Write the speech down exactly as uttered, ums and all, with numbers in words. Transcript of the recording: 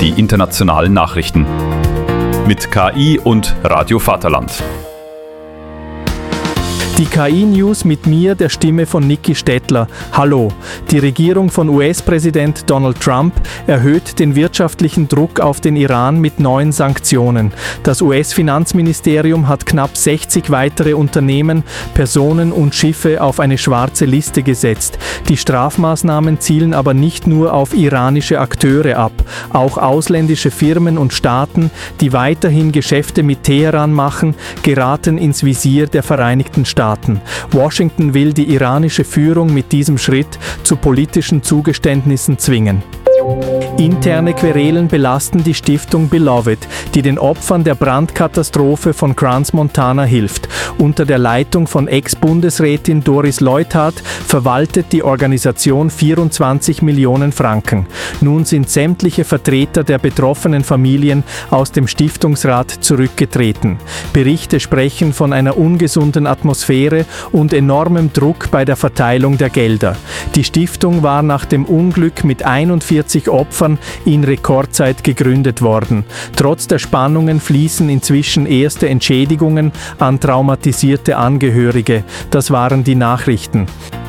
die internationalen Nachrichten. Mit K I und Radio Vaterland. Die K I-News mit mir, der Stimme von Niki Stettler. Hallo. Die Regierung von U S-Präsident Donald Trump erhöht den wirtschaftlichen Druck auf den Iran mit neuen Sanktionen. Das U S-Finanzministerium hat knapp sechzig weitere Unternehmen, Personen und Schiffe auf eine schwarze Liste gesetzt. Die Strafmaßnahmen zielen aber nicht nur auf iranische Akteure ab. Auch ausländische Firmen und Staaten, die weiterhin Geschäfte mit Teheran machen, geraten ins Visier der Vereinigten Staaten. Washington will die iranische Führung mit diesem Schritt zu politischen Zugeständnissen zwingen. Interne Querelen belasten die Stiftung Beloved, die den Opfern der Brandkatastrophe von Crans-Montana hilft. Unter der Leitung von Ex-Bundesrätin Doris Leuthard verwaltet die Organisation vierundzwanzig Millionen Franken. Nun sind sämtliche Vertreter der betroffenen Familien aus dem Stiftungsrat zurückgetreten. Berichte sprechen von einer ungesunden Atmosphäre und enormem Druck bei der Verteilung der Gelder. Die Stiftung war nach dem Unglück mit einundvierzig Opfern in Rekordzeit gegründet worden. Trotz der Spannungen fließen inzwischen erste Entschädigungen an traumatisierte Angehörige. Das waren die Nachrichten.